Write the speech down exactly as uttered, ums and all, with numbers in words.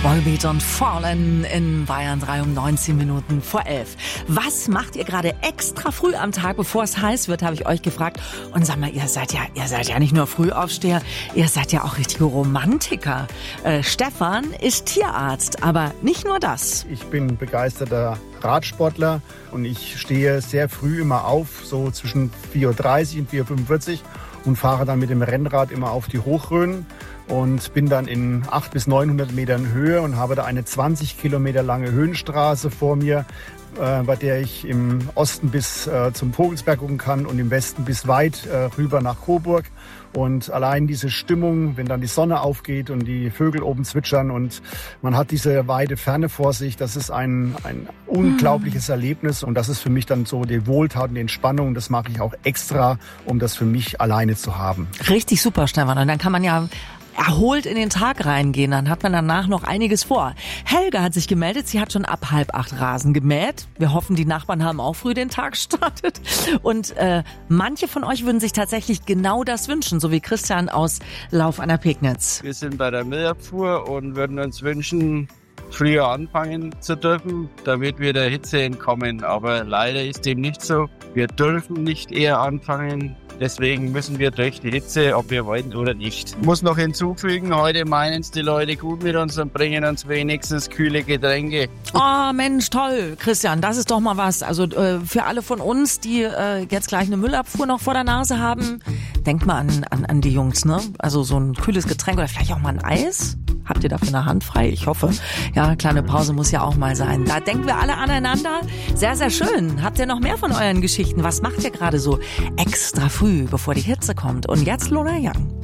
Volbeat und Fallen in Bayern drei um neunzehn Minuten vor elf. Was macht ihr gerade extra früh am Tag, bevor es heiß wird, habe ich euch gefragt. Und sag mal, ihr seid ja, ihr seid ja nicht nur Frühaufsteher, ihr seid ja auch richtige Romantiker. Äh, Stefan ist Tierarzt, aber nicht nur das. Ich bin begeisterter Radsportler und ich stehe sehr früh immer auf, so zwischen vier Uhr dreißig und vier Uhr fünfundvierzig und fahre dann mit dem Rennrad immer auf die Hochrhön. Und bin dann in achthundert bis neunhundert Metern Höhe und habe da eine zwanzig Kilometer lange Höhenstraße vor mir, äh, bei der ich im Osten bis äh, zum Vogelsberg gucken kann und im Westen bis weit äh, rüber nach Coburg. Und allein diese Stimmung, wenn dann die Sonne aufgeht und die Vögel oben zwitschern und man hat diese weite Ferne vor sich, das ist ein, ein unglaubliches Erlebnis. Und das ist für mich dann so die Wohltat und die Entspannung. Das mache ich auch extra, um das für mich alleine zu haben. Richtig super, Stefan. Und dann kann man ja erholt in den Tag reingehen, dann hat man danach noch einiges vor. Helga hat sich gemeldet, sie hat schon ab halb acht Rasen gemäht. Wir hoffen, die Nachbarn haben auch früh den Tag gestartet. Und äh, manche von euch würden sich tatsächlich genau das wünschen, so wie Christian aus Lauf an der Pegnitz. Wir sind bei der Müllabfuhr und würden uns wünschen, früher anfangen zu dürfen, damit wir der Hitze entkommen. Aber leider ist dem nicht so. Wir dürfen nicht eher anfangen. Deswegen müssen wir durch die Hitze, ob wir wollen oder nicht. Ich muss noch hinzufügen, heute meinen es die Leute gut mit uns und bringen uns wenigstens kühle Getränke. Oh Mensch, toll, Christian, das ist doch mal was. Also äh, für alle von uns, die äh, jetzt gleich eine Müllabfuhr noch vor der Nase haben, denkt mal an, an, an die Jungs, ne? Also so ein kühles Getränk oder vielleicht auch mal ein Eis. Habt ihr dafür eine Hand frei? Ich hoffe. Ja, eine kleine Pause muss ja auch mal sein. Da denken wir alle aneinander. Sehr, sehr schön. Habt ihr noch mehr von euren Geschichten? Was macht ihr gerade so extra früh, bevor die Hitze kommt? Und jetzt Lola Young.